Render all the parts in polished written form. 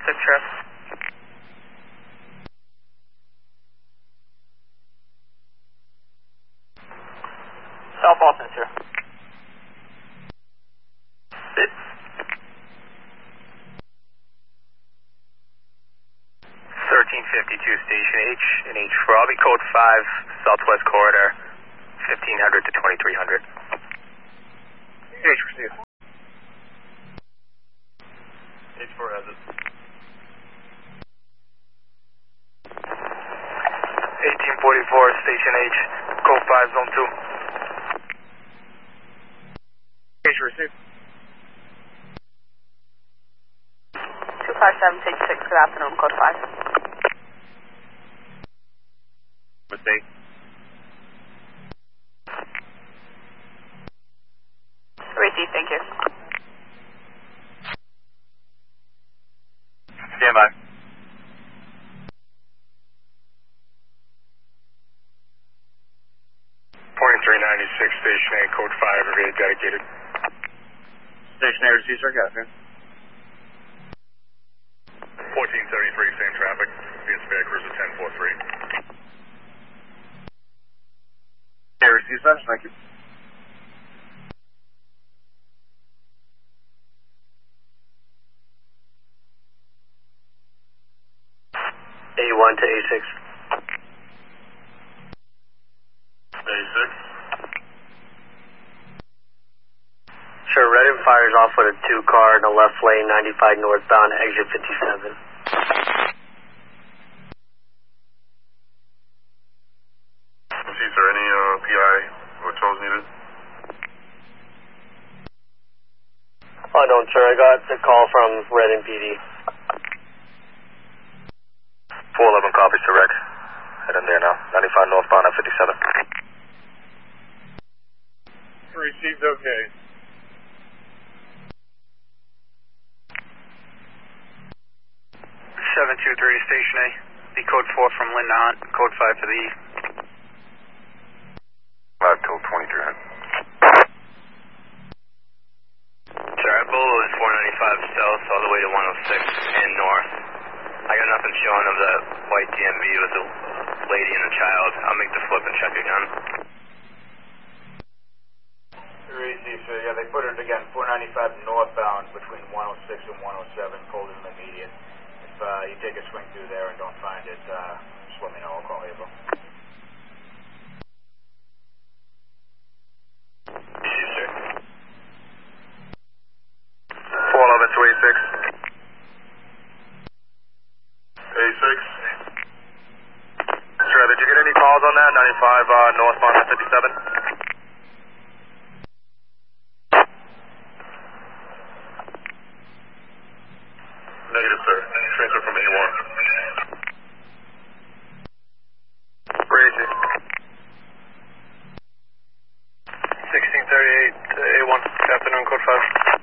Citrus. South Austin, sir. 1352 Station H and H for Robbie, code 5, Southwest Corridor, 1500 to 2300. H received. H4 has it. 1844 Station H, code 5, Zone 2. H received. 25766, good afternoon, code 5. Mistake. Receive, thank you. Stand by. Station A, code 5, array dedicated. Station A received, sir. Got it. 1473, same traffic. Via spare cruiser 1043. A received, sir. Thank you. A1 to A6. A6. Sure, Reddit fires off with a 2-car in the left lane, 95 northbound, exit 57. Sir, any PI or tolls needed? Unknown, sir. I got the call from Redding PD. 411 copies to Rec. Head in there now. 95 northbound at 57. Received, okay. 723 Station A. The code 4 from Linda Hunt. Code 5 to the east. 5 till 2300. Sir, I is 495 south all the way to 106 and north. I got nothing showing of that white DMV with a lady and a child. I'll make the flip and check again. Receive, sir. Yeah, they put it again, 495 northbound between 106 and 107, cold and immediate. If you take a swing through there and don't find it, just let me know. I'll call April. Receive, sir. 411 to A6. A6. Sure, did you get any calls on that? 95 northbound at 57? Negative, sir. Transfer from A1. Crazy. 1638 A1. Good afternoon, code 5.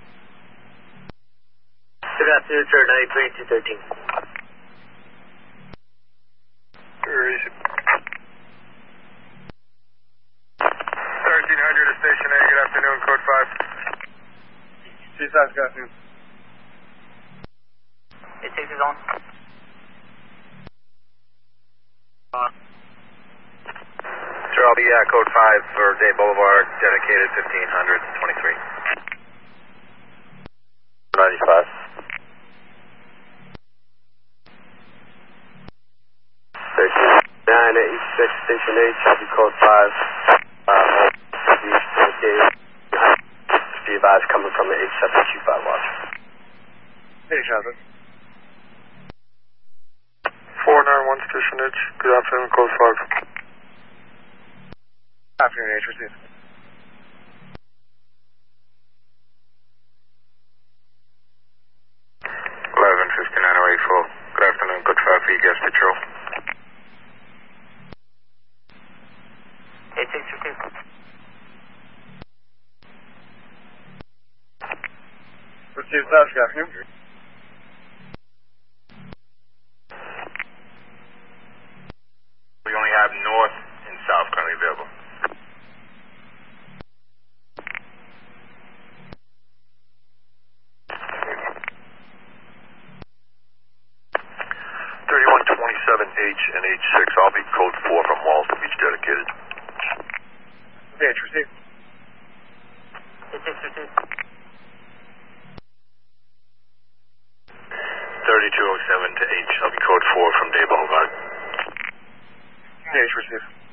Good afternoon, sir. 93 to 13. Crazy. 1300 to Station A. Good afternoon, code 5. Chief, good afternoon. It takes his own. Sure, I'll be at code 5 for Day Boulevard, dedicated 1500 to 23. 95. 986 Station H, copy code 5. Be advised coming from the 8725 watch. Hey, Jonathan. 491 Station H. Good afternoon, code 5. Afternoon, H received. Good afternoon, good 5 VGS Patrol. 8652. Received, sir. Good afternoon. We only have north and south currently available. and H6. I'll be code 4 from Walton Beach dedicated. Okay, H received. H6 received. 3207 to H. I'll be code 4 from Day Boulevard. Okay, H received.